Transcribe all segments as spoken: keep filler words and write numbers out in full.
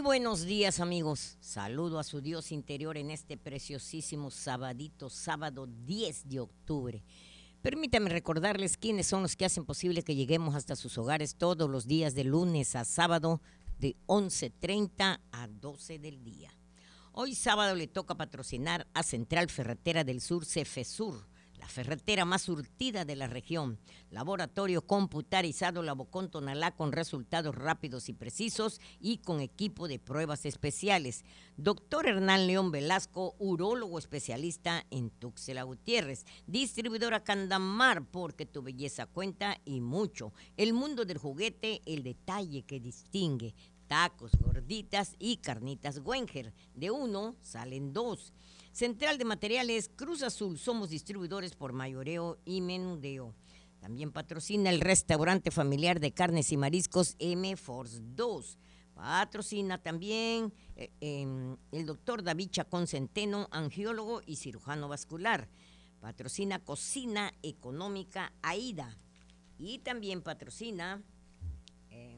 buenos días, amigos. Saludo a su Dios interior en este preciosísimo sabadito, sábado diez de octubre. Permítame recordarles quiénes son los que hacen posible que lleguemos hasta sus hogares todos los días de lunes a sábado de once treinta a doce del día. Hoy sábado le toca patrocinar a Central Ferretera del Sur, Cefesur, la ferretera más surtida de la región. Laboratorio computarizado Labocón Tonalá con resultados rápidos y precisos y con equipo de pruebas especiales. Doctor Hernán León Velasco, urólogo especialista en Tuxtla Gutiérrez. Distribuidora Candamar, porque tu belleza cuenta y mucho. El mundo del juguete, el detalle que distingue. Tacos, gorditas y carnitas Wenger. De uno salen dos. Central de Materiales Cruz Azul, somos distribuidores por mayoreo y menudeo. También patrocina el restaurante familiar de carnes y mariscos M Force dos. Patrocina también eh, eh, el doctor David Chacón Centeno, angiólogo y cirujano vascular. Patrocina Cocina Económica AIDA. Y también patrocina eh,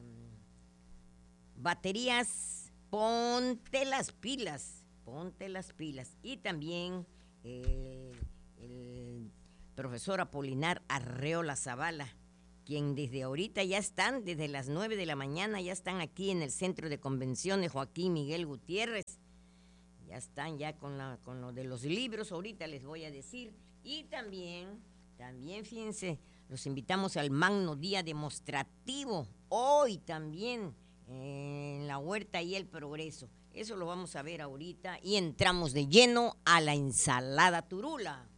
Baterías Ponte las Pilas. Ponte las pilas. Y también eh, el profesor Apolinar Arreola Zavala, quien desde ahorita ya están, desde las nueve de la mañana, ya están aquí en el Centro de Convenciones Joaquín Miguel Gutiérrez. Ya están ya con, la, con lo de los libros, ahorita les voy a decir. Y también, también fíjense, los invitamos al magno día demostrativo, hoy también, eh, en la Huerta y el Progreso. Eso lo vamos a ver ahorita y entramos de lleno a la ensalada turula.